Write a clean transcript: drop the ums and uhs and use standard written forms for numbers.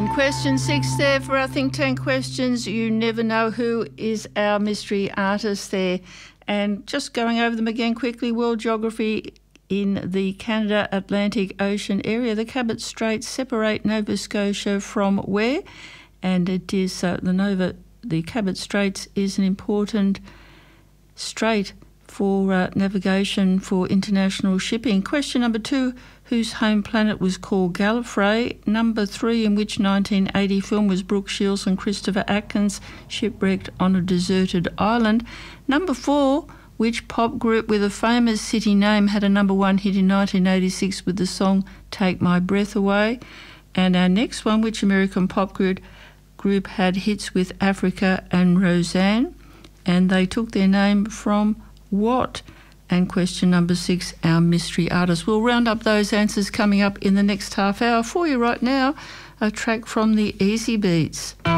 Question 6 there for our Think Tank questions. You never know who is our mystery artist there. And just going over them again quickly, world geography in the Canada Atlantic Ocean area. The Cabot Straits separate Nova Scotia from where? And it is the Cabot Straits is an important strait for navigation for international shipping. Question number 2, whose home planet was called Gallifrey? Number 3, in which 1980 film was Brooke Shields and Christopher Atkins shipwrecked on a deserted island? Number 4, which pop group with a famous city name had a number 1 hit in 1986 with the song Take My Breath Away? And our next one, which American pop group had hits with Africa and Roseanne? And they took their name from what? And question number 6, our mystery artist. We'll round up those answers coming up in the next half hour. For you right now, a track from the Easy Beats.